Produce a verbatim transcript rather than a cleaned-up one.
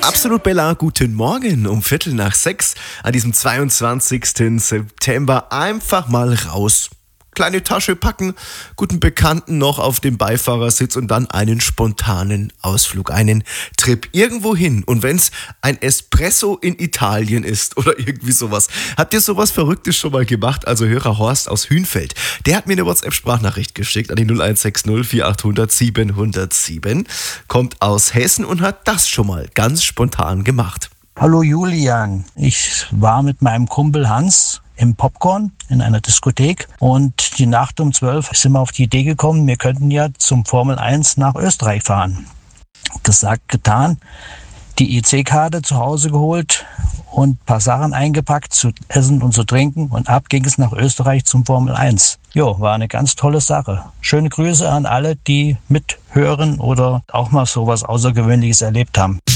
Absolut Bella, guten Morgen um Viertel nach sechs an diesem zweiundzwanzigsten September. Einfach mal raus. Kleine Tasche packen, guten Bekannten noch auf dem Beifahrersitz und dann einen spontanen Ausflug, einen Trip irgendwo hin. Und wenn's ein Espresso in Italien ist oder irgendwie sowas. Habt ihr sowas Verrücktes schon mal gemacht? Also Hörer Horst aus Hünfeld, der hat mir eine WhatsApp-Sprachnachricht geschickt an die null eins sechs null vier acht null null sieben null sieben, kommt aus Hessen und hat das schon mal ganz spontan gemacht. Hallo Julian, ich war mit meinem Kumpel Hans im Popcorn in einer Diskothek und die Nacht um zwölf sind wir auf die Idee gekommen, wir könnten ja zum Formel eins nach Österreich fahren. Gesagt, getan, die E C-Karte zu Hause geholt und ein paar Sachen eingepackt zu essen und zu trinken und ab ging es nach Österreich zum Formel eins. Jo, war eine ganz tolle Sache. Schöne Grüße an alle, die mithören oder auch mal sowas Außergewöhnliches erlebt haben.